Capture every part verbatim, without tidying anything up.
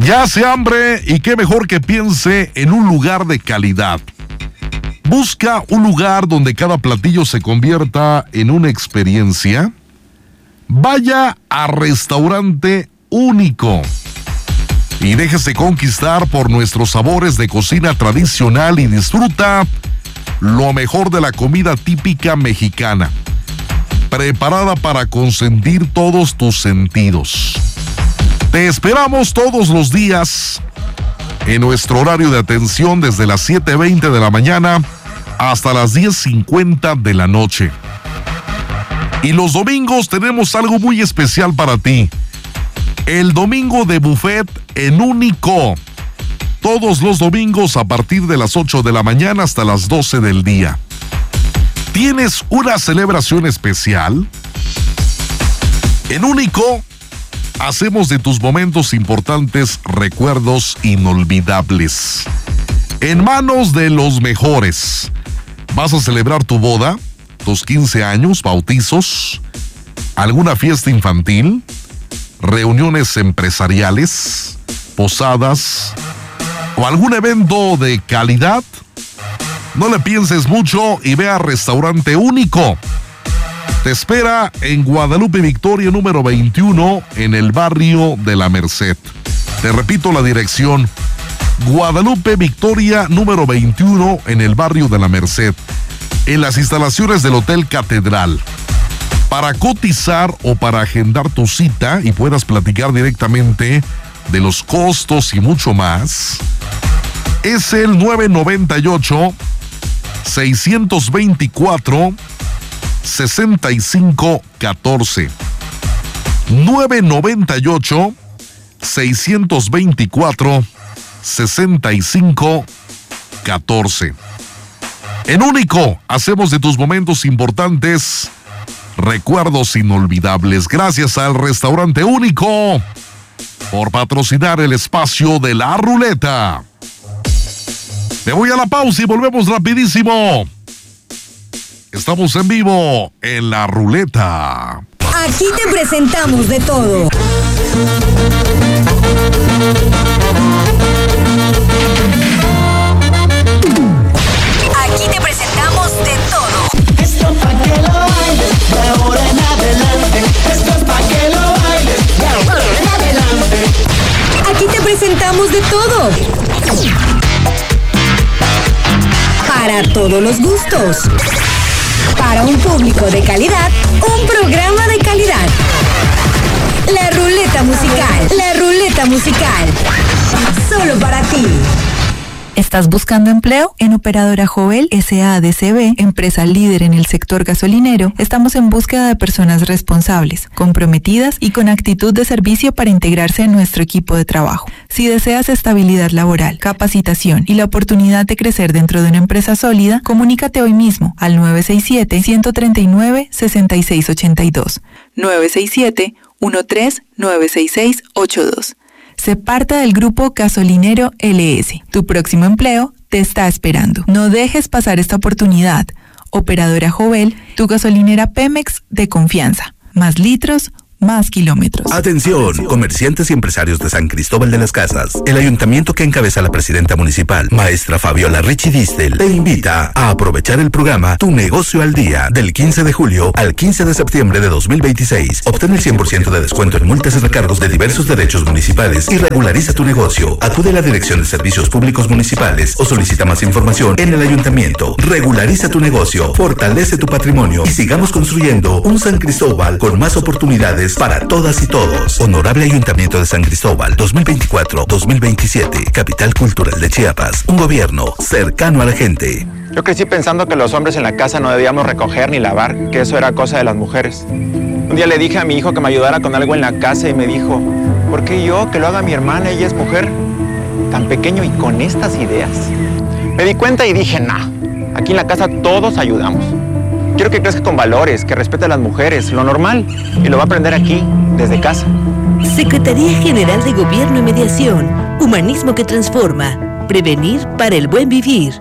Ya hace hambre y qué mejor que piense en un lugar de calidad. Busca un lugar donde cada platillo se convierta en una experiencia. Vaya a Restaurante Único y déjese conquistar por nuestros sabores de cocina tradicional y disfruta lo mejor de la comida típica mexicana, preparada para consentir todos tus sentidos. Te esperamos todos los días en nuestro horario de atención desde las siete veinte de la mañana hasta las diez cincuenta de la noche. Y los domingos tenemos algo muy especial para ti. El domingo de buffet en Único. Todos los domingos a partir de las ocho de la mañana hasta las doce del día. ¿Tienes una celebración especial? En Único hacemos de tus momentos importantes recuerdos inolvidables. En manos de los mejores. ¿Vas a celebrar tu boda, tus quince años, bautizos, alguna fiesta infantil, reuniones empresariales, posadas o algún evento de calidad? No le pienses mucho y ve a Restaurante Único. Te espera en Guadalupe Victoria número veintiuno en el barrio de La Merced. Te repito la dirección: Guadalupe Victoria número veintiuno en el barrio de La Merced, en las instalaciones del Hotel Catedral. Para cotizar o para agendar tu cita y puedas platicar directamente de los costos y mucho más, es el nueve noventa y ocho, seiscientos veinticuatro, sesenta y cinco catorce. nueve noventa y ocho, seiscientos veinticuatro, sesenta y cinco catorce. En Único hacemos de tus momentos importantes recuerdos inolvidables. Gracias al Restaurante Único por patrocinar el espacio de La Ruleta. Me voy a la pausa y volvemos rapidísimo. Estamos en vivo en La Ruleta. Aquí te presentamos de todo. Aquí te presentamos de todo. Esto pa' que lo bailes, de ahora en adelante. Esto es pa' que lo bailes, de ahora en adelante. Aquí te presentamos de todo. Para todos los gustos. Para un público de calidad, un programa de calidad. La Ruleta Musical. La Ruleta Musical. Solo para ti. ¿Estás buscando empleo? En Operadora Jovel S A D C B, empresa líder en el sector gasolinero, estamos en búsqueda de personas responsables, comprometidas y con actitud de servicio para integrarse en nuestro equipo de trabajo. Si deseas estabilidad laboral, capacitación y la oportunidad de crecer dentro de una empresa sólida, comunícate hoy mismo al nueve seis siete, uno tres nueve, seis seis ocho dos, nueve seis siete, uno tres nueve seis seis ocho dos. Sé parte del grupo Gasolinero L S. Tu próximo empleo te está esperando. No dejes pasar esta oportunidad. Operadora Jovel, tu gasolinera Pemex de confianza. Más litros, más kilómetros. Atención, comerciantes y empresarios de San Cristóbal de las Casas. El ayuntamiento que encabeza la presidenta municipal, maestra Fabiola Richie Distel, te invita a aprovechar el programa Tu Negocio al Día del quince de julio al quince de septiembre de dos mil veintiséis. Obtén el cien por ciento de descuento en multas y recargos de diversos derechos municipales y regulariza tu negocio. Acude a la Dirección de Servicios Públicos Municipales o solicita más información en el ayuntamiento. Regulariza tu negocio, fortalece tu patrimonio y sigamos construyendo un San Cristóbal con más oportunidades para todas y todos. Honorable Ayuntamiento de San Cristóbal, dos mil veinticuatro a dos mil veintisiete, Capital Cultural de Chiapas, un gobierno cercano a la gente. Yo crecí pensando que los hombres en la casa no debíamos recoger ni lavar, que eso era cosa de las mujeres. Un día le dije a mi hijo que me ayudara con algo en la casa y me dijo, ¿por qué yo? Que lo haga mi hermana, ella es mujer. Tan pequeño y con estas ideas. Me di cuenta y dije, nah, aquí en la casa todos ayudamos. Quiero que crezca con valores, que respete a las mujeres, lo normal, y lo va a aprender aquí, desde casa. Secretaría General de Gobierno y Mediación. Humanismo que transforma. Prevenir para el buen vivir.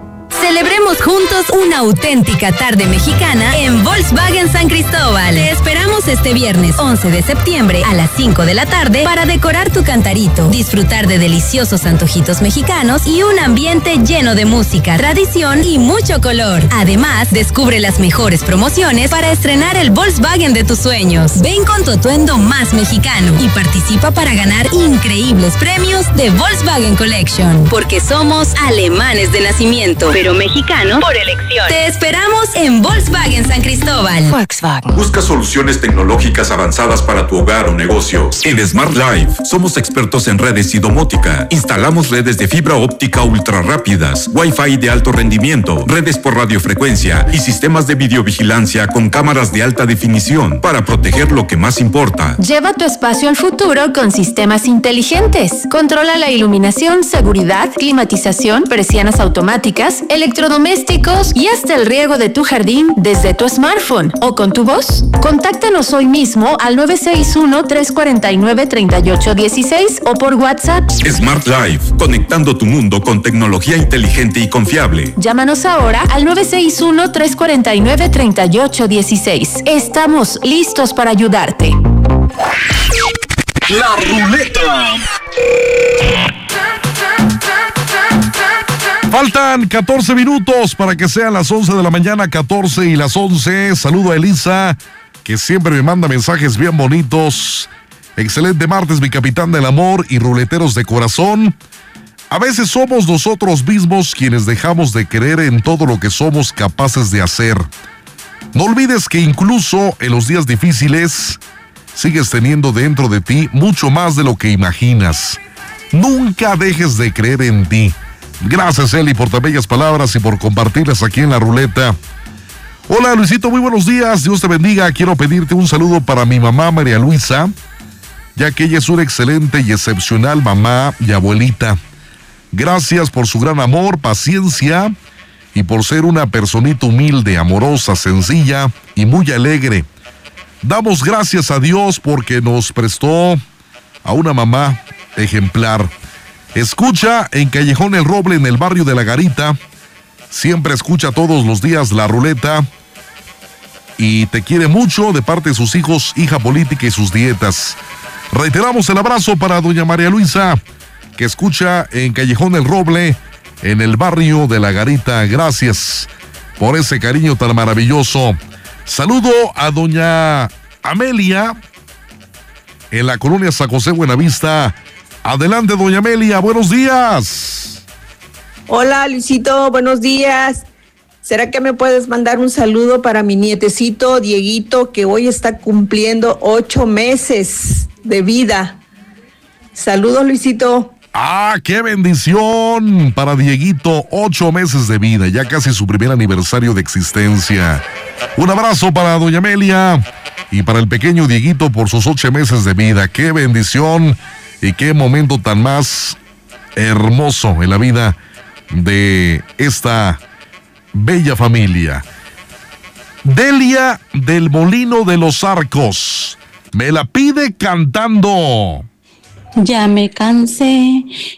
Celebremos juntos una auténtica tarde mexicana en Volkswagen San Cristóbal. Te esperamos este viernes once de septiembre a las cinco de la tarde para decorar tu cantarito, disfrutar de deliciosos antojitos mexicanos y un ambiente lleno de música, tradición y mucho color. Además, descubre las mejores promociones para estrenar el Volkswagen de tus sueños. Ven con tu atuendo más mexicano y participa para ganar increíbles premios de Volkswagen Collection. Porque somos alemanes de nacimiento, pero mexicanos por elección. Te esperamos en Volkswagen San Cristóbal. Volkswagen. Busca soluciones tecnológicas avanzadas para tu hogar o negocio. En Smart Life somos expertos en redes y domótica. Instalamos redes de fibra óptica ultra rápidas, Wi-Fi de alto rendimiento, redes por radiofrecuencia y sistemas de videovigilancia con cámaras de alta definición para proteger lo que más importa. Lleva tu espacio al futuro con sistemas inteligentes. Controla la iluminación, seguridad, climatización, persianas automáticas, electrodomésticos y hasta el riego de tu jardín desde tu smartphone o con tu voz. Contáctanos hoy mismo al nueve seis uno, tres cuatro nueve, tres ocho uno seis o por WhatsApp. Smart Life, conectando tu mundo con tecnología inteligente y confiable. Llámanos ahora al nueve seis uno, tres cuatro nueve, tres ocho uno seis. Estamos listos para ayudarte. La ruleta. Faltan catorce minutos para que sean las once de la mañana, catorce y las once. Saludo a Elisa, que siempre me manda mensajes bien bonitos. Excelente martes, mi capitán del amor y ruleteros de corazón. A veces somos nosotros mismos quienes dejamos de creer en todo lo que somos capaces de hacer. No olvides que incluso en los días difíciles sigues teniendo dentro de ti mucho más de lo que imaginas. Nunca dejes de creer en ti. Gracias, Eli, por tan bellas palabras y por compartirlas aquí en la ruleta. Hola, Luisito, muy buenos días. Dios te bendiga. Quiero pedirte un saludo para mi mamá, María Luisa, ya que ella es una excelente y excepcional mamá y abuelita. Gracias por su gran amor, paciencia y por ser una personita humilde, amorosa, sencilla y muy alegre. Damos gracias a Dios porque nos prestó a una mamá ejemplar. Escucha en Callejón El Roble, en el barrio de La Garita. Siempre escucha todos los días la ruleta y te quiere mucho de parte de sus hijos, hija política y sus dietas. Reiteramos el abrazo para doña María Luisa, que escucha en Callejón El Roble, en el barrio de La Garita. Gracias por ese cariño tan maravilloso. Saludo a doña Amelia en la colonia San José Buenavista. Adelante, doña Amelia, buenos días. Hola, Luisito, buenos días. ¿Será que me puedes mandar un saludo para mi nietecito Dieguito, que hoy está cumpliendo ocho meses de vida? Saludos, Luisito. Ah, qué bendición para Dieguito, ocho meses de vida, ya casi su primer aniversario de existencia. Un abrazo para doña Amelia y para el pequeño Dieguito por sus ocho meses de vida. Qué bendición y qué momento tan más hermoso en la vida de esta bella familia. Delia del Molino de los Arcos me la pide cantando. Ya me cansé